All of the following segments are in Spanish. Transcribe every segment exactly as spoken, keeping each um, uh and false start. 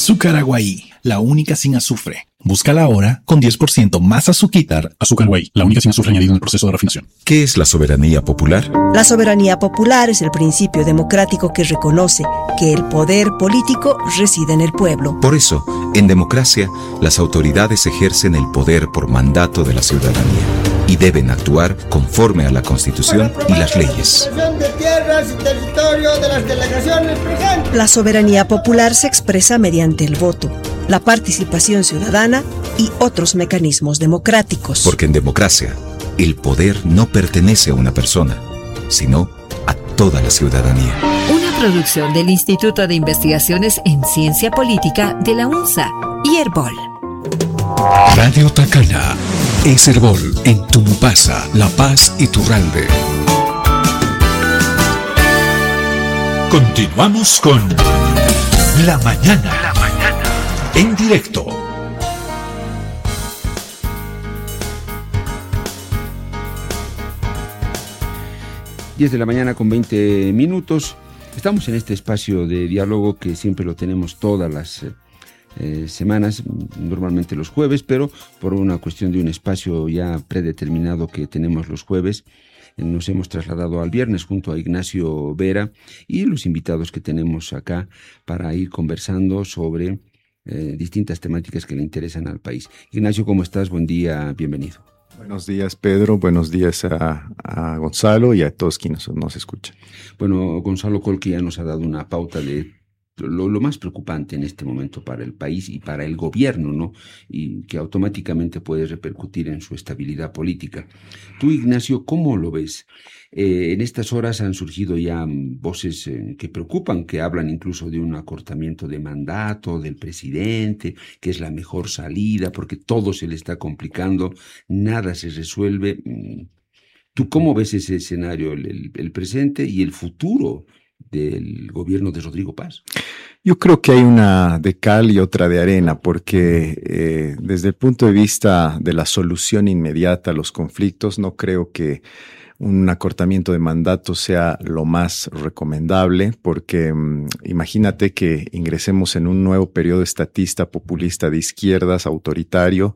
Azúcar Aguaí, la única sin azufre. Búscala ahora con diez por ciento más azuquitar. Azúcar Aguaí, la única sin azufre añadido en el proceso de refinación. ¿Qué es la soberanía popular? La soberanía popular es el principio democrático que reconoce que el poder político reside en el pueblo. Por eso, en democracia, las autoridades ejercen el poder por mandato de la ciudadanía y deben actuar conforme a la Constitución y las leyes. De tierras y territorio de las delegaciones presentes. La soberanía popular se expresa mediante el voto, la participación ciudadana y otros mecanismos democráticos. Porque en democracia, el poder no pertenece a una persona, sino a toda la ciudadanía. Una producción del Instituto de Investigaciones en Ciencia Política de la UNSA y Herbol. Radio Tacana es Herbol en Tumbasa, La Paz y Turralde. Continuamos con La Mañana, La Mañana, en directo. diez de la mañana con veinte minutos. Estamos en este espacio de diálogo que siempre lo tenemos todas las eh, semanas, normalmente los jueves, pero por una cuestión de un espacio ya predeterminado que tenemos los jueves, nos hemos trasladado al viernes junto a Ignacio Vera y los invitados que tenemos acá para ir conversando sobre eh, distintas temáticas que le interesan al país. Ignacio, ¿cómo estás? Buen día, bienvenido. Buenos días, Pedro. Buenos días a, a Gonzalo y a todos quienes nos escuchan. Bueno, Gonzalo Colqui ya nos ha dado una pauta de Lo, lo más preocupante en este momento para el país y para el gobierno, ¿no? Y que automáticamente puede repercutir en su estabilidad política. Tú, Ignacio, ¿cómo lo ves? Eh, en estas horas han surgido ya voces eh, que preocupan, que hablan incluso de un acortamiento de mandato del presidente, que es la mejor salida porque todo se le está complicando, nada se resuelve. ¿Tú cómo ves ese escenario, el, el, el presente y el futuro del gobierno de Rodrigo Paz? Yo creo que hay una de cal y otra de arena, porque eh, desde el punto de vista de la solución inmediata a los conflictos, no creo que un acortamiento de mandato sea lo más recomendable, porque um, imagínate que ingresemos en un nuevo periodo estatista, populista de izquierdas, autoritario.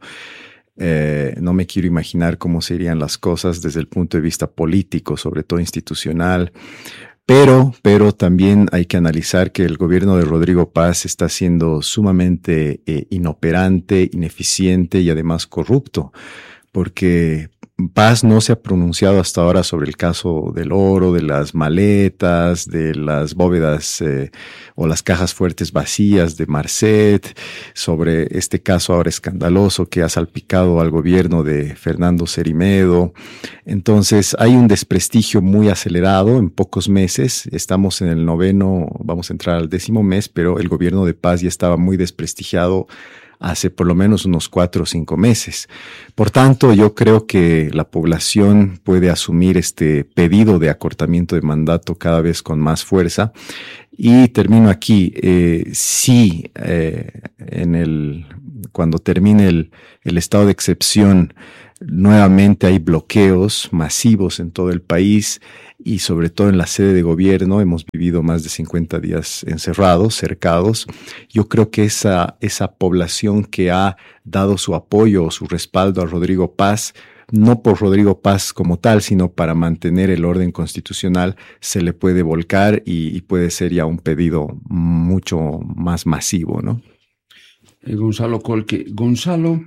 Eh, no me quiero imaginar cómo serían las cosas desde el punto de vista político, sobre todo institucional. Pero, pero también hay que analizar que el gobierno de Rodrigo Paz está siendo sumamente eh, inoperante, ineficiente y además corrupto, porque Paz no se ha pronunciado hasta ahora sobre el caso del oro, de las maletas, de las bóvedas eh, o las cajas fuertes vacías de Marcet, sobre este caso ahora escandaloso que ha salpicado al gobierno de Fernando Cerimedo. Entonces hay un desprestigio muy acelerado en pocos meses. Estamos en el noveno, vamos a entrar al décimo mes, pero el gobierno de Paz ya estaba muy desprestigiado hace por lo menos unos cuatro o cinco meses. Por tanto, yo creo que la población puede asumir este pedido de acortamiento de mandato cada vez con más fuerza. Y termino aquí. Eh, sí, eh, en el, cuando termine el, el estado de excepción, nuevamente hay bloqueos masivos en todo el país y sobre todo en la sede de gobierno. Hemos vivido más de cincuenta días encerrados, cercados. Yo creo que esa, esa población que ha dado su apoyo o su respaldo a Rodrigo Paz, no por Rodrigo Paz como tal, sino para mantener el orden constitucional, se le puede volcar y, y puede ser ya un pedido mucho más masivo, ¿no? Eh, Gonzalo Colque. Gonzalo,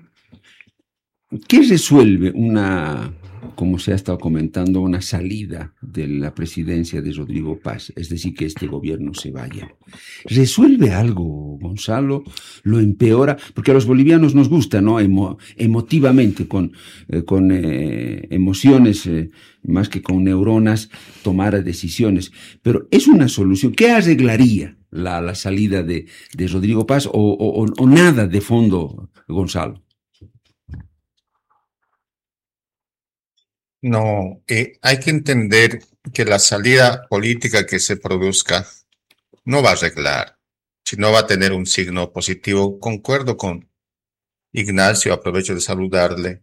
¿qué resuelve una, como se ha estado comentando, una salida de la presidencia de Rodrigo Paz? Es decir, que este gobierno se vaya. ¿Resuelve algo, Gonzalo? ¿Lo empeora? Porque a los bolivianos nos gusta, ¿no? Emo, emotivamente, con, eh, con eh, emociones, eh, más que con neuronas, tomar decisiones. Pero ¿es una solución? ¿Qué arreglaría la, la salida de, de Rodrigo Paz o, o, o nada de fondo, Gonzalo? No, eh, hay que entender que la salida política que se produzca no va a arreglar, sino va a tener un signo positivo. Concuerdo con Ignacio, aprovecho de saludarle.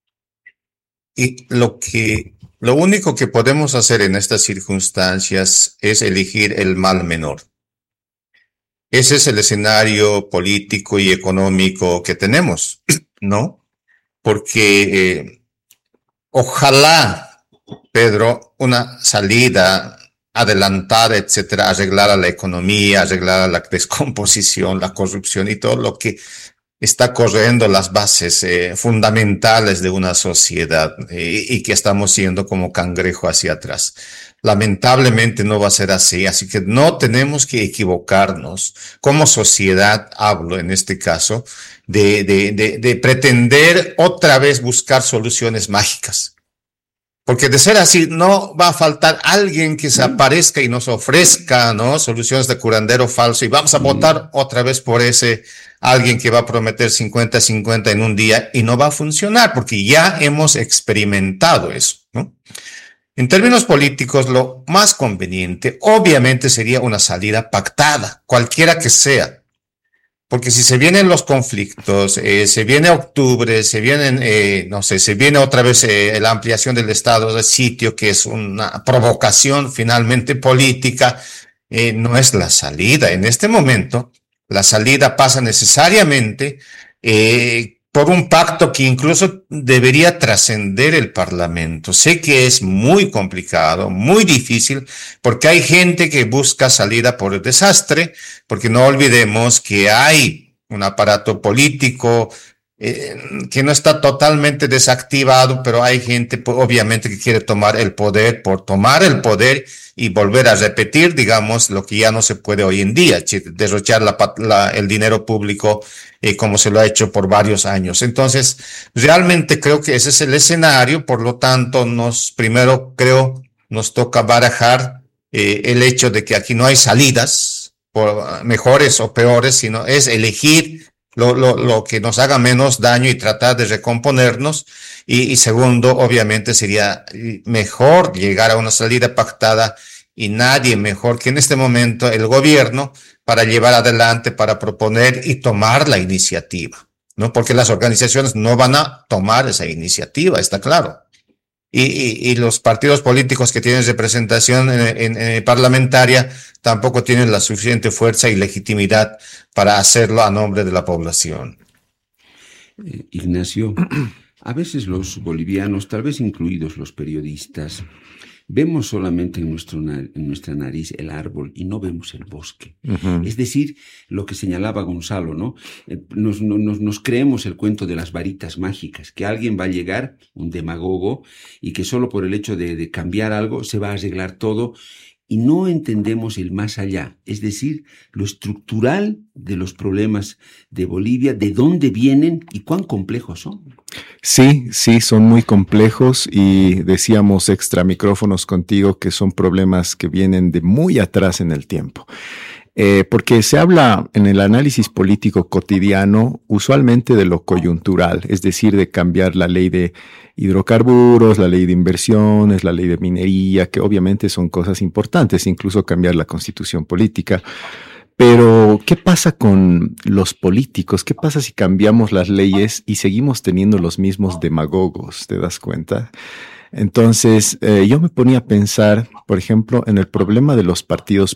Y lo que, lo único que podemos hacer en estas circunstancias es elegir el mal menor. ese es el escenario político y económico que tenemos, ¿no? Porque eh, ojalá, Pedro, una salida adelantada, etcétera, arreglar a la economía, arreglar a la descomposición, la corrupción y todo lo que está corriendo las bases eh, fundamentales de una sociedad eh, y que estamos siendo como cangrejo hacia atrás. Lamentablemente no va a ser así, así que no tenemos que equivocarnos. Como sociedad, hablo en este caso, de, de, de, de pretender otra vez buscar soluciones mágicas. Porque de ser así, no va a faltar alguien que se aparezca y nos ofrezca, ¿no? Soluciones de curandero falso y vamos a votar otra vez por ese alguien que va a prometer cincuenta cincuenta en un día y no va a funcionar porque ya hemos experimentado eso, ¿no? En términos políticos, lo más conveniente, obviamente, sería una salida pactada, cualquiera que sea. Porque si se vienen los conflictos, eh, se viene octubre, se vienen, eh, no sé, se viene otra vez eh, la ampliación del estado de sitio, que es una provocación finalmente política, eh, no es la salida. En este momento, la salida pasa necesariamente eh, por un pacto que incluso debería trascender el Parlamento. Sé que es muy complicado, muy difícil, porque hay gente que busca salida por el desastre, porque no olvidemos que hay un aparato político eh, que no está totalmente desactivado, pero hay gente obviamente que quiere tomar el poder por tomar el poder y volver a repetir, digamos, lo que ya no se puede hoy en día, derrochar la, la, el dinero público eh, como se lo ha hecho por varios años. Entonces, realmente creo que ese es el escenario, por lo tanto, nos primero creo nos toca barajar eh, el hecho de que aquí no hay salidas, por mejores o peores, sino es elegir Lo, lo, lo que nos haga menos daño y tratar de recomponernos. Y, y segundo, obviamente sería mejor llegar a una salida pactada y nadie mejor que en este momento el gobierno para llevar adelante, para proponer y tomar la iniciativa, ¿no? Porque las organizaciones no van a tomar esa iniciativa, está claro. Y, y, y los partidos políticos que tienen representación en, en, en parlamentaria tampoco tienen la suficiente fuerza y legitimidad para hacerlo a nombre de la población. Eh, Ignacio, a veces los bolivianos, tal vez incluidos los periodistas, vemos solamente en, nuestro, en nuestra nariz el árbol y no vemos el bosque. Uh-huh. Es decir, lo que señalaba Gonzalo, ¿no? Eh, nos, nos, nos creemos el cuento de las varitas mágicas, que alguien va a llegar, un demagogo, y que solo por el hecho de, de cambiar algo se va a arreglar todo, y no entendemos el más allá, es decir, lo estructural de los problemas de Bolivia, de dónde vienen y cuán complejos son. Sí, sí, son muy complejos y decíamos extra micrófonos contigo que son problemas que vienen de muy atrás en el tiempo. Eh, porque se habla en el análisis político cotidiano usualmente de lo coyuntural, es decir, de cambiar la ley de hidrocarburos, la ley de inversiones, la ley de minería, que obviamente son cosas importantes, incluso cambiar la constitución política. Pero, ¿qué pasa con los políticos? ¿Qué pasa si cambiamos las leyes y seguimos teniendo los mismos demagogos? ¿Te das cuenta? Entonces, eh, yo me ponía a pensar, por ejemplo, en el problema de los partidos